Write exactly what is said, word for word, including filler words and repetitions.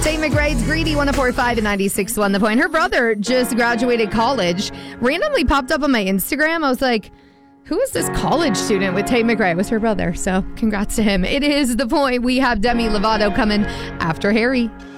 Tate McRae's Greedy, one oh four point five and ninety-six point one The Point. Her brother just graduated college. Randomly popped up on my Instagram. I was like, who is this college student with Tate McRae? It was her brother. So congrats to him. It is The Point. We have Demi Lovato coming after Harry.